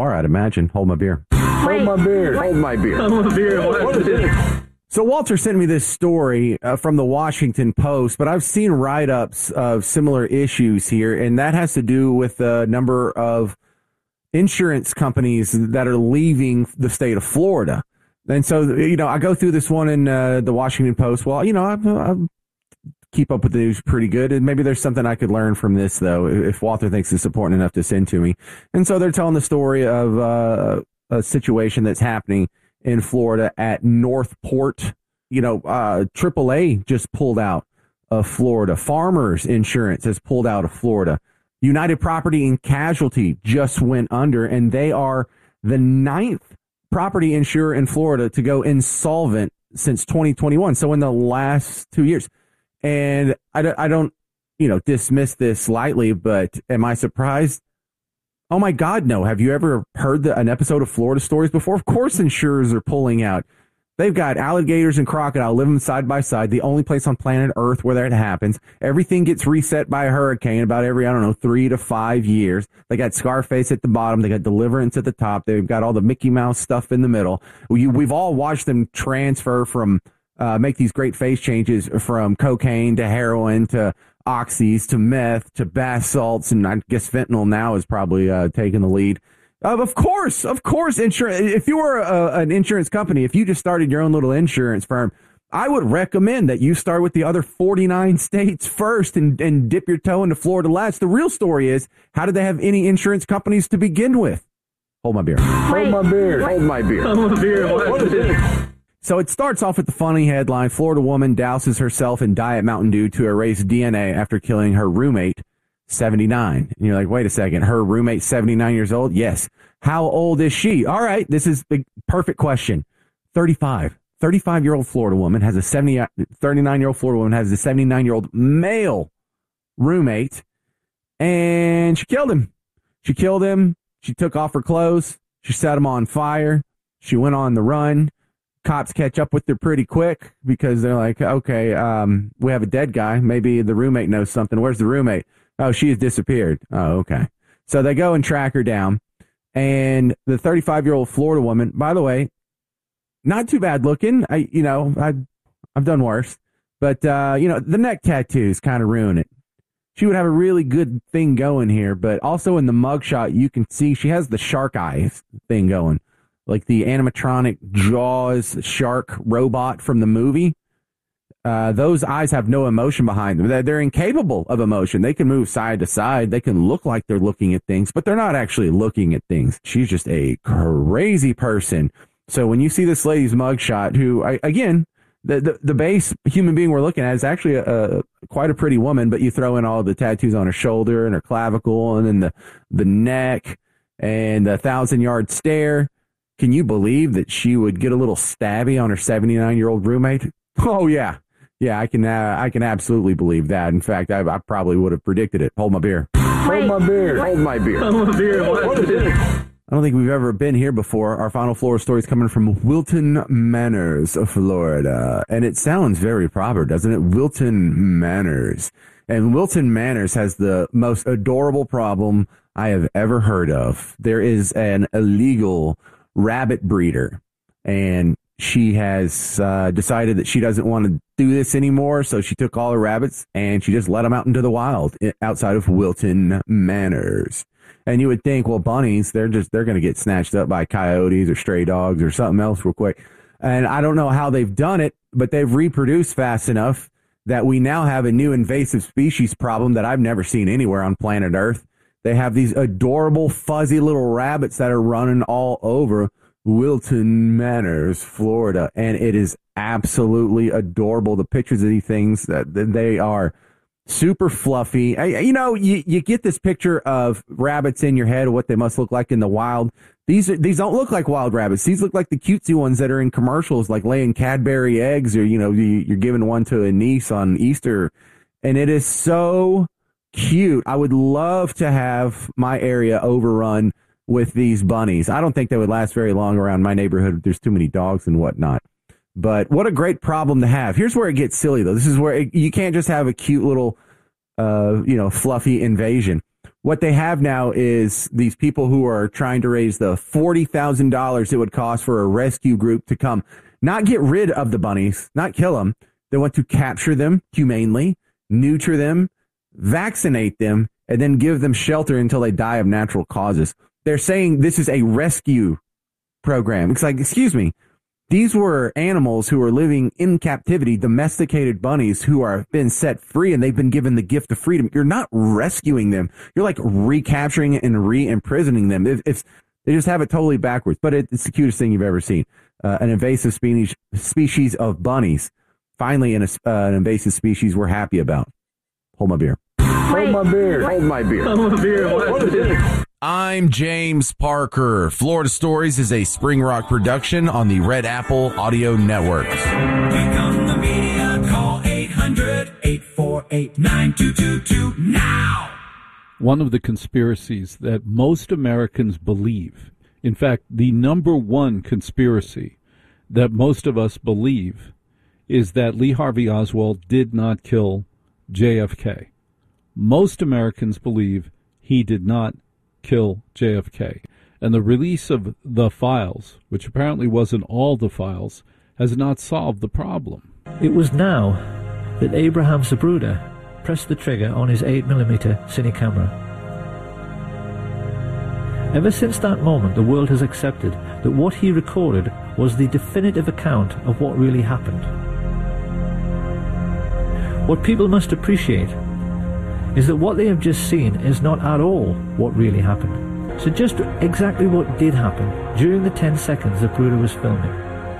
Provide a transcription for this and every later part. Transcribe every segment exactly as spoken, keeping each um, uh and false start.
All right, imagine. Hold my beer. Hold my beer. Hold my beer. Hold my beer. What is it? So Walter sent me this story uh, from the Washington Post, but I've seen write-ups of similar issues here, and that has to do with the number of insurance companies that are leaving the state of Florida. And so, you know, I go through this one in uh, the Washington Post. Well, you know, I, I keep up with the news pretty good, and maybe there's something I could learn from this, though, if Walter thinks it's important enough to send to me. And so they're telling the story of uh, a situation that's happening in Florida at Northport. You know, uh, triple A just pulled out of Florida. Farmers Insurance has pulled out of Florida. United Property and Casualty just went under, and they are the ninth property insurer in Florida to go insolvent since twenty twenty-one. So in the last two years. And I don't, I don't, you know, dismiss this lightly, but am I surprised? Oh my God, no. Have you ever heard the, an episode of Florida Stories before? Of course insurers are pulling out. They've got alligators and crocodile living side by side, the only place on planet Earth where that happens. Everything gets reset by a hurricane about every, I don't know, three to five years. They got Scarface at the bottom. They got Deliverance at the top. They've got all the Mickey Mouse stuff in the middle. We, we've all watched them transfer from, uh, make these great face changes from cocaine to heroin to oxys to meth to bath salts, and I guess fentanyl now is probably uh, taking the lead. Uh, of course, of course, insurance. If you were a, an insurance company, if you just started your own little insurance firm, I would recommend that you start with the other forty-nine states first and, and dip your toe into Florida last. The real story is, how did they have any insurance companies to begin with? Hold my beer. Hold my beer. Hold my beer. Hold my beer. What is it? So it starts off with the funny headline: Florida woman douses herself in Diet Mountain Dew to erase D N A after killing her roommate, seventy-nine. And you're like, wait a second, her roommate, seventy-nine years old? Yes. How old is she? All right, this is the perfect question. thirty-five. thirty-five-year-old Florida woman has a seventy, thirty-nine-year-old Florida woman has a seventy-nine-year-old male roommate, and she killed him. She killed him. She took off her clothes. She set him on fire. She went on the run. Cops catch up with her pretty quick because they're like, okay, um, we have a dead guy. Maybe the roommate knows something. Where's the roommate? Oh, she has disappeared. Oh, okay. So they go and track her down. And the thirty-five-year-old Florida woman, by the way, not too bad looking. I, you know, I, I've done worse. But, uh, you know, the neck tattoos kind of ruin it. She would have a really good thing going here. But also in the mugshot, you can see she has the shark eyes thing going. Like the animatronic Jaws shark robot from the movie. Uh, those eyes have no emotion behind them. They're, they're incapable of emotion. They can move side to side. They can look like they're looking at things, but they're not actually looking at things. She's just a crazy person. So when you see this lady's mugshot, who, I, again, the, the the base human being we're looking at is actually a, a quite a pretty woman, but you throw in all the tattoos on her shoulder and her clavicle and then the, the neck and the thousand-yard stare. Can you believe that she would get a little stabby on her seventy-nine-year-old roommate? Oh, yeah. Yeah, I can uh, I can absolutely believe that. In fact, I, I probably would have predicted it. Hold my beer. Hold my beer. Hold my beer. Hold my beer. What is it? I don't think we've ever been here before. Our final Florida story is coming from Wilton Manors, Florida. And it sounds very proper, doesn't it? Wilton Manors. And Wilton Manors has the most adorable problem I have ever heard of. There is an illegal rabbit breeder, and she has uh, decided that she doesn't want to do this anymore, so she took all her rabbits and she just let them out into the wild outside of Wilton Manors. And you would think, well, bunnies, they're just they're going to get snatched up by coyotes or stray dogs or something else real quick. And I don't know how they've done it, but they've reproduced fast enough that we now have a new invasive species problem that I've never seen anywhere on planet Earth. They have these adorable, fuzzy little rabbits that are running all over Wilton Manors, Florida, and it is absolutely adorable. The pictures of these things, that they are super fluffy. I, you know, you, you get this picture of rabbits in your head of what they must look like in the wild. These are, these don't look like wild rabbits. These look like the cutesy ones that are in commercials, like laying Cadbury eggs, or, you know, you, you're giving one to a niece on Easter, and it is so cute. I would love to have my area overrun with these bunnies. I don't think they would last very long around my neighborhood. There's too many dogs and whatnot. But what a great problem to have. Here's where it gets silly, though. This is where it, you can't just have a cute little, uh, you know, fluffy invasion. What they have now is these people who are trying to raise the forty thousand dollars it would cost for a rescue group to come, not get rid of the bunnies, not kill them. They want to capture them humanely, neuter them, vaccinate them, and then give them shelter until they die of natural causes. They're saying this is a rescue program. It's like, excuse me, these were animals who are living in captivity, domesticated bunnies who are been set free, and they've been given the gift of freedom. You're not rescuing them. You're like recapturing and re-imprisoning them. If, if they just have it totally backwards, but it, it's the cutest thing you've ever seen. Uh, an invasive species species of bunnies. Finally, an, uh, an invasive species we're happy about. Hold my beer. Hold my beer. Hold my beer. Hold my beer. What is this? I'm James Parker. Florida Stories is a Spring Rock production on the Red Apple Audio Network. Become the media. Call eight hundred, eight four eight, nine two two two now. One of the conspiracies that most Americans believe, in fact, the number one conspiracy that most of us believe, is that Lee Harvey Oswald did not kill J F K. Most Americans believe he did not kill J F K. And the release of the files, which apparently wasn't all the files, has not solved the problem. It was now that Abraham Zapruder pressed the trigger on his eight millimeter cine camera. Ever since that moment, the world has accepted that what he recorded was the definitive account of what really happened. What people must appreciate is that what they have just seen is not at all what really happened. So just exactly what did happen during the ten seconds Zapruder was filming.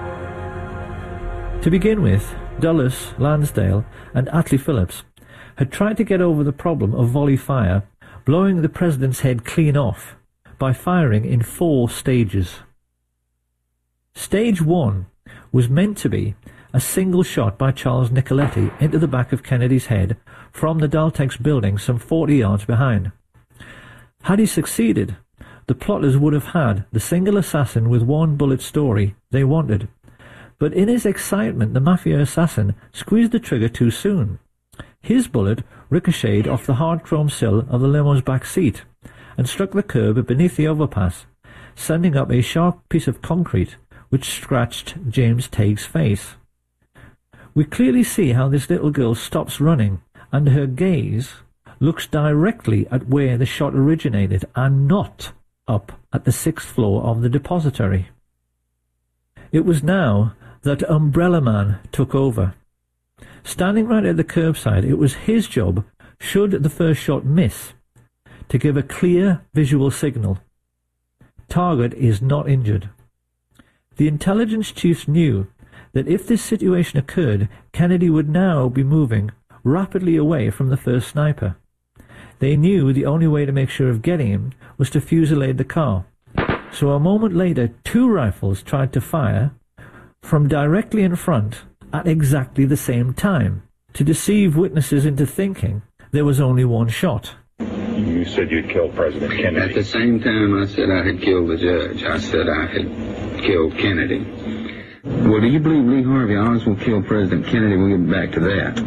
To begin with, Dulles, Lansdale and Atlee Phillips had tried to get over the problem of volley fire, blowing the president's head clean off by firing in four stages. Stage one was meant to be a single shot by Charles Nicoletti into the back of Kennedy's head from the Daltex building some forty yards behind. Had he succeeded, the plotters would have had the single assassin with one bullet story they wanted. But in his excitement, the mafia assassin squeezed the trigger too soon. His bullet ricocheted off the hard chrome sill of the limo's back seat and struck the curb beneath the overpass, sending up a sharp piece of concrete which scratched James Tague's face. We clearly see how this little girl stops running and her gaze looks directly at where the shot originated and not up at the sixth floor of the depository. It was now that Umbrella Man took over. Standing right at the curbside, it was his job, should the first shot miss, to give a clear visual signal. Target is not injured. The intelligence chiefs knew that if this situation occurred, Kennedy would now be moving rapidly away from the first sniper. They knew the only way to make sure of getting him was to fusillade the car. So a moment later, two rifles tried to fire from directly in front at exactly the same time, to deceive witnesses into thinking there was only one shot. You said you'd kill President Kennedy. At the same time I said I had killed the judge, I said I had killed Kennedy. Well, do you believe Lee Harvey Oswald killed President Kennedy? We'll get back to that.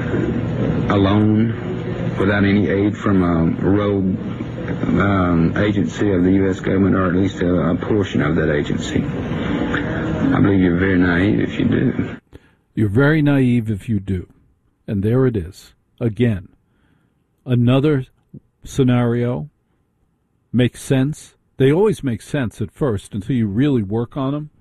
Alone, without any aid from a rogue um, agency of the U S government, or at least a, a portion of that agency. I believe you're very naive if you do. You're very naive if you do. And there it is. Again, another scenario makes sense. They always make sense at first until you really work on them.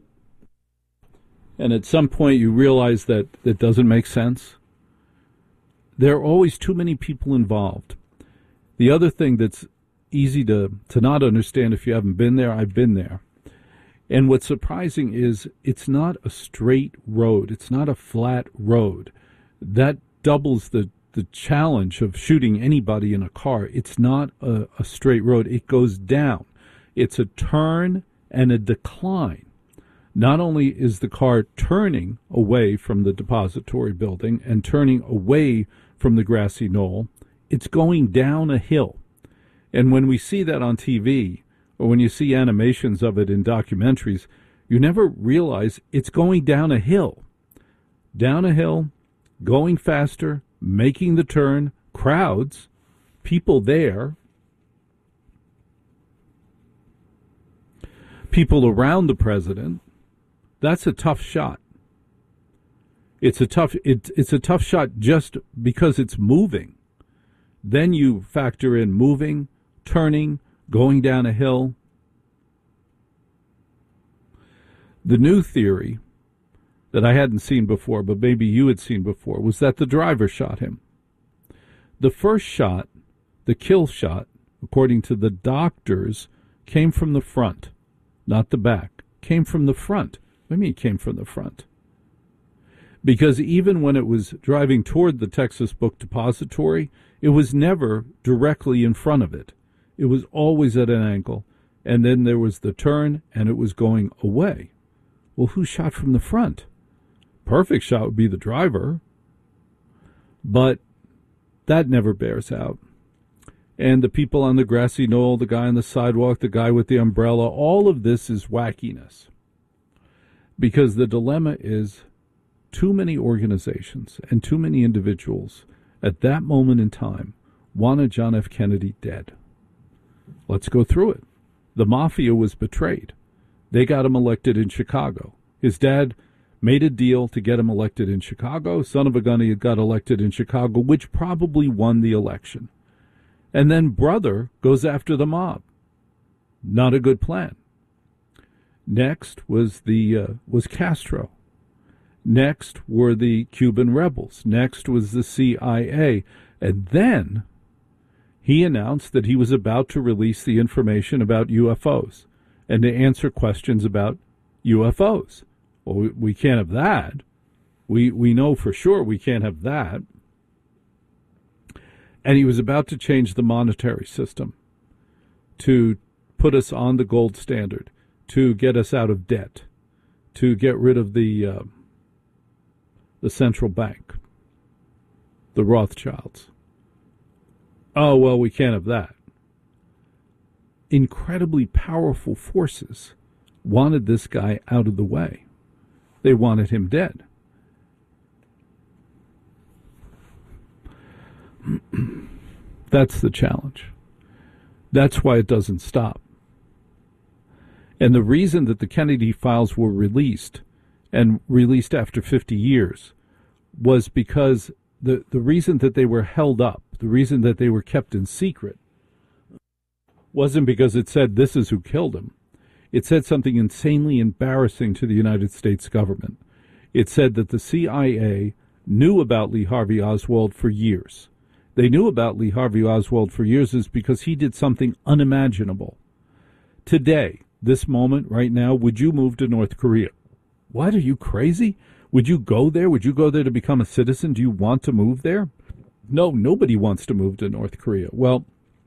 And at some point you realize that it doesn't make sense. There are always too many people involved. The other thing that's easy to, to not understand if you haven't been there, I've been there. And what's surprising is it's not a straight road. It's not a flat road. That doubles the, the challenge of shooting anybody in a car. It's not a, a straight road. It goes down. It's a turn and a decline. Not only is the car turning away from the depository building and turning away from the grassy knoll, it's going down a hill. And when we see that on T V, or when you see animations of it in documentaries, you never realize it's going down a hill. Down a hill, going faster, making the turn, crowds, people there, people around the president, that's a tough shot. It's a tough it, it's a tough shot just because it's moving. Then you factor in moving, turning, going down a hill. The new theory that I hadn't seen before, but maybe you had seen before, was that the driver shot him. The first shot, the kill shot, according to the doctors, came from the front, not the back. Came from the front. What do you mean it came from the front? Because even when it was driving toward the Texas Book Depository, it was never directly in front of it. It was always at an angle. And then there was the turn, and it was going away. Well, who shot from the front? Perfect shot would be the driver. But that never bears out. And the people on the grassy knoll, the guy on the sidewalk, the guy with the umbrella, all of this is wackiness. Because the dilemma is too many organizations and too many individuals at that moment in time wanted John F. Kennedy dead. Let's go through it. The mafia was betrayed. They got him elected in Chicago. His dad made a deal to get him elected in Chicago. Son of a gun, he got elected in Chicago, which probably won the election. And then brother goes after the mob. Not a good plan. Next was the uh, was Castro. Next were the Cuban rebels. Next was the C I A. And then he announced that he was about to release the information about U F Os and to answer questions about U F Os. Well, we, we can't have that. We we know for sure we can't have that. And he was about to change the monetary system to put us on the gold standard, to get us out of debt, to get rid of the uh, the central bank, the Rothschilds. Oh, well, we can't have that. Incredibly powerful forces wanted this guy out of the way. They wanted him dead. That's the challenge. That's why it doesn't stop. And the reason that the Kennedy files were released, and released after fifty years, was because the, the reason that they were held up, the reason that they were kept in secret, wasn't because it said this is who killed him. It said something insanely embarrassing to the United States government. It said that the C I A knew about Lee Harvey Oswald for years. They knew about Lee Harvey Oswald for years is because he did something unimaginable. Today, this moment, right now, would you move to North Korea? What, are you crazy? Would you go there? Would you go there to become a citizen? Do you want to move there? No, nobody wants to move to North Korea. Well,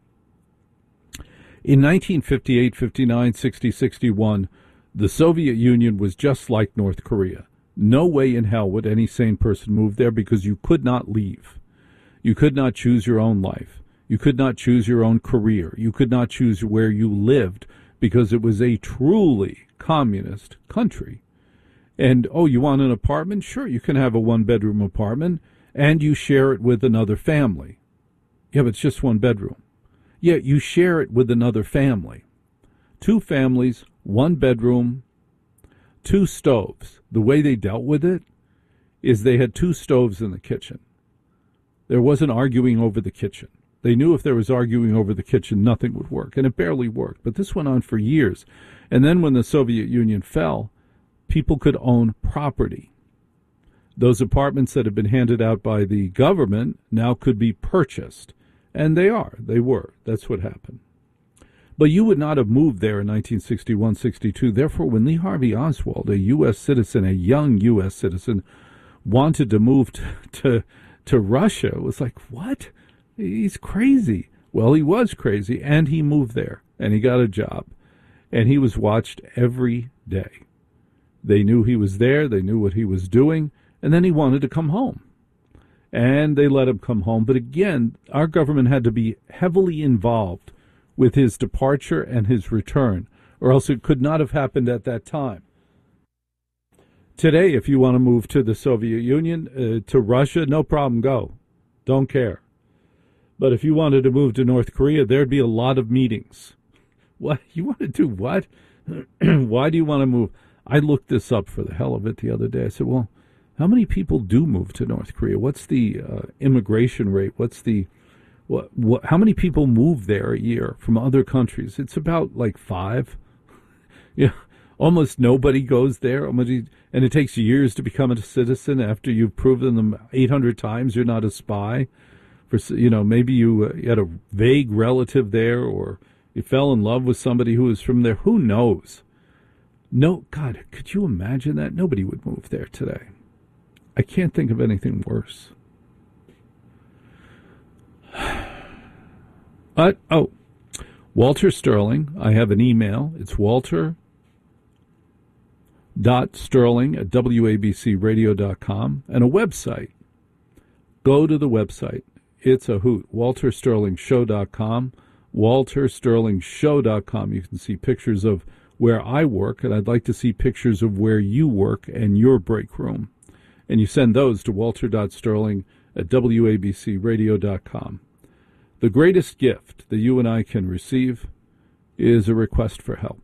in nineteen fifty-eight, fifty-nine, sixty, sixty-one, the Soviet Union was just like North Korea. No way in hell would any sane person move there because you could not leave. You could not choose your own life. You could not choose your own career. You could not choose where you lived because it was a truly communist country. And, oh, you want an apartment? Sure, you can have a one-bedroom apartment, and you share it with another family. Yeah, but it's just one bedroom. Yeah, you share it with another family. Two families, one bedroom, two stoves. The way they dealt with it is they had two stoves in the kitchen. There wasn't arguing over the kitchen. They knew if there was arguing over the kitchen, nothing would work, and it barely worked. But this went on for years. And then when the Soviet Union fell, people could own property. Those apartments that had been handed out by the government now could be purchased. And they are. They were. That's what happened. But you would not have moved there in nineteen sixty-one, sixty-two. Therefore, when Lee Harvey Oswald, a U S citizen, a young U S citizen, wanted to move to, to, to Russia, it was like, what? He's crazy. Well, he was crazy, and he moved there, and he got a job, and he was watched every day. They knew he was there. They knew what he was doing, and then he wanted to come home. And they let him come home. But again, our government had to be heavily involved with his departure and his return, or else it could not have happened at that time. Today, if you want to move to the Soviet Union, uh, to Russia, no problem, go. Don't care. But if you wanted to move to North Korea, there'd be a lot of meetings. What? You want to do what? Why do you want to move? I looked this up for the hell of it the other day. I said, well, how many people do move to North Korea? What's the uh, immigration rate? What's the what, what? How many people move there a year from other countries? It's about like five. Yeah, almost nobody goes there. And it takes years to become a citizen after you've proven them eight hundred times you're not a spy. For you know, maybe you, uh, you had a vague relative there, or you fell in love with somebody who was from there. Who knows? No, God, could you imagine that? Nobody would move there today. I can't think of anything worse. But, oh, Walter Sterling, I have an email. It's walter dot sterling at w a b c radio dot com and a website. Go to the website. It's a hoot, walter sterling show dot com, walter sterling show dot com. You can see pictures of where I work, and I'd like to see pictures of where you work and your break room. And you send those to walter dot sterling at w a b c radio dot com. The greatest gift that you and I can receive is a request for help.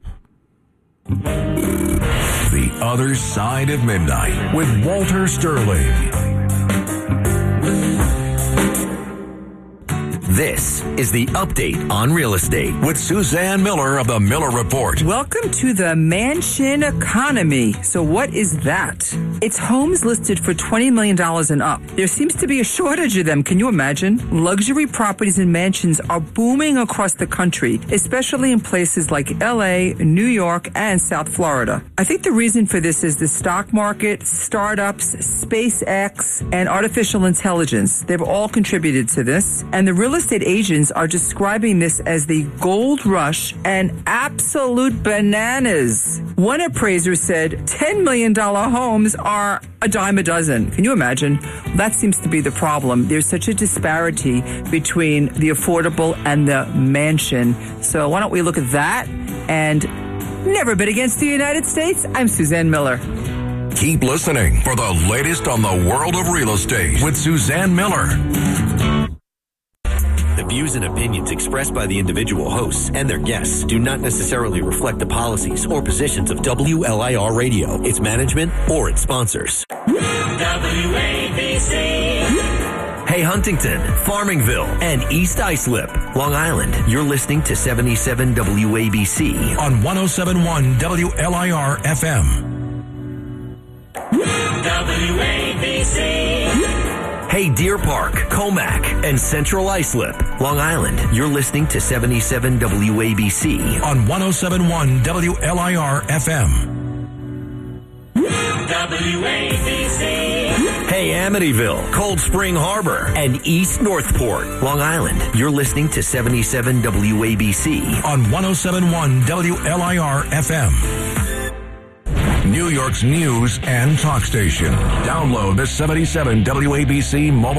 The Other Side of Midnight with Walter Sterling. This is the Update on Real Estate with Suzanne Miller of the Miller Report. Welcome to the mansion economy. So what is that? It's homes listed for twenty million dollars and up. There seems to be a shortage of them. Can you imagine? Luxury properties and mansions are booming across the country, especially in places like L A, New York, and South Florida. I think the reason for this is the stock market, startups, SpaceX, and artificial intelligence. They've all contributed to this. And the real estate agents are describing this as the gold rush and absolute bananas. One appraiser said ten million dollars homes are a dime a dozen. Can you imagine? That seems to be the problem. There's such a disparity between the affordable and the mansion. So why don't we look at that and never bid against the United States? I'm Suzanne Miller. Keep listening for the latest on the world of real estate with Suzanne Miller. The views and opinions expressed by the individual hosts and their guests do not necessarily reflect the policies or positions of W L I R Radio, its management, or its sponsors. W A B C. Hey Huntington, Farmingville, and East Islip, Long Island. You're listening to seventy-seven W A B C on one oh seven point one W L I R F M. W A B C. Hey Deer Park, Comac, and Central Islip, Long Island. You're listening to seventy-seven W A B C on one oh seven point one W L I R F M. W A B C. Hey Amityville, Cold Spring Harbor, and East Northport, Long Island. You're listening to seventy-seven W A B C on one oh seven point one W L I R F M. New York's news and talk station. Download the seventy-seven W A B C mobile